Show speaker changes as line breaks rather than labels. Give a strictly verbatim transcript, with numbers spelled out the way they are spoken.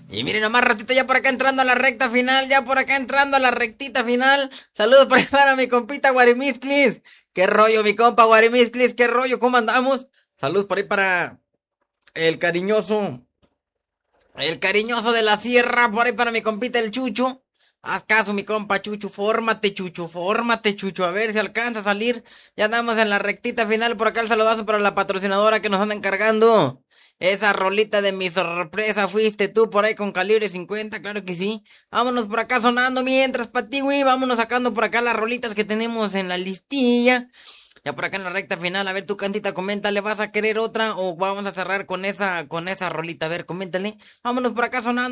Y miren nomás, ratito ya por acá entrando a la recta final, ya por acá entrando a la rectita final. Saludos por ahí para mi compita Guarimisclis. ¿Qué rollo, mi compa Guarimisclis? ¿Qué rollo? ¿Cómo andamos? Saludos por ahí para el cariñoso, el cariñoso de la sierra, por ahí para mi compita el Chucho. Haz caso, mi compa Chucho, fórmate, Chucho, fórmate, Chucho, a ver si alcanza a salir. Ya andamos en la rectita final, por acá el saludazo para la patrocinadora que nos anda encargando. Esa rolita de mi sorpresa fuiste tú por ahí con calibre cincuenta, claro que sí. Vámonos por acá sonando mientras, Pati, güey, vámonos sacando por acá las rolitas que tenemos en la listilla. Ya por acá en la recta final, a ver tu cantita, coméntale, ¿vas a querer otra o vamos a cerrar con esa, con esa rolita? A ver, coméntale. Vámonos por acá sonando.